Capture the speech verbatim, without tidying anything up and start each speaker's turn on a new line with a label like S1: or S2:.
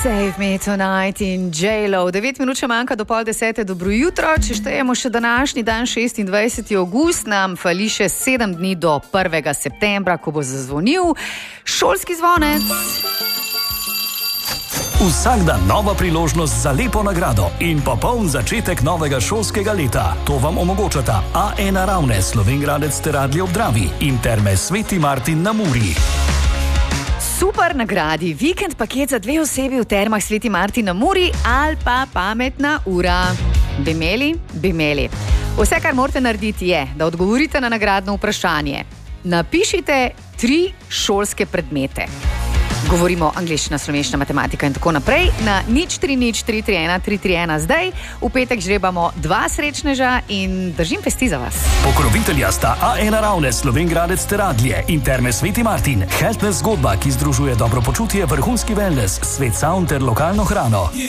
S1: Save me tonight in J-Lo. devet minut še manjka do pol desete. Dobro jutro. Če štejemo še današnji dan, šestindvajseti avgust, nam fali še sedem dni do prvega septembra, ko bo zazvonil šolski zvonec.
S2: Vsak dan nova priložnost za lepo nagrado in popoln začetek novega šolskega leta. To vam omogočata A ena Ravne, Slovenj Gradec ter Radlje ob Dravi in Terme Sveti Martin na Muri.
S1: Super nagradi, vikend paket za dve osebi v Termah Sveti Martin na Muri ali pa pametna ura. Bi imeli? Bi imeli. Vse, kar morate narediti, je, da odgovorite na nagradno vprašanje. Napišite tri šolske predmete. Govorimo angleščina, slovenščina, matematika in tako naprej. Na nič tri nič tri tri ena tri tri ena zdaj. V petek žrebamo dva srečneža in držim pesti za vas.
S2: Pokrovitelja sta A ena Ravne, Slovenj Gradec ter Radlje in Terme Sveti Martin. Healthness zgodba, ki združuje dobro počutje, vrhunski wellness, svet sound ter lokalno hrano.